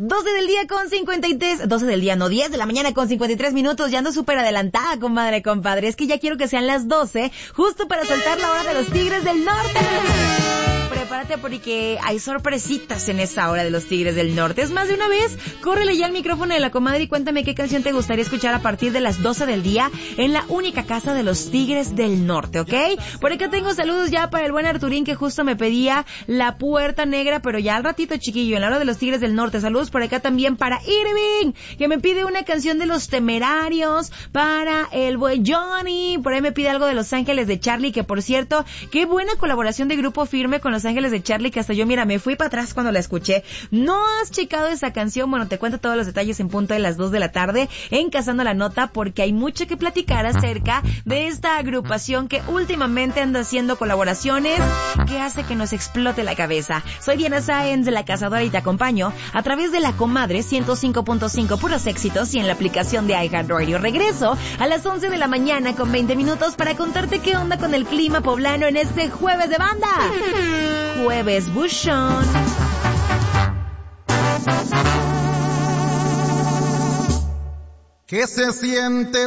12 del día con 53, 12 del día, no, 10 de la mañana con 53 minutos, ya ando súper adelantada, comadre, compadre, es que ya quiero que sean las 12, justo para soltar la hora de los Tigres del Norte. Prepárate porque hay sorpresitas en esta hora de los Tigres del Norte. Es más, de una vez, córrele ya al micrófono de la comadre y cuéntame qué canción te gustaría escuchar a partir de las 12 del día en la única casa de los Tigres del Norte, ¿ok? Por acá tengo saludos ya para el buen Arturín que justo me pedía La Puerta Negra, pero ya al ratito, chiquillo, en la hora de los Tigres del Norte. Saludos por acá también para Irving, que me pide una canción de Los Temerarios, para el buen Johnny, por ahí me pide algo de Los Ángeles de Charlie, que por cierto, qué buena colaboración de Grupo Firme con Los Ángeles de Charlie, que hasta yo, mira, me fui para atrás cuando la escuché. ¿No has checado esa canción? Bueno, te cuento todos los detalles en punto de las 2 de la tarde en Cazando la Nota, porque hay mucho que platicar acerca de esta agrupación que últimamente anda haciendo colaboraciones que hace que nos explote la cabeza. Soy Diana Sáenz de La Cazadora y te acompaño a través de La Comadre 105.5 puros éxitos y en la aplicación de iHeartRadio. Regreso a las 11 de la mañana con 20 minutos para contarte qué onda con el clima poblano en este jueves de banda. Jueves buchón. ¿Qué se siente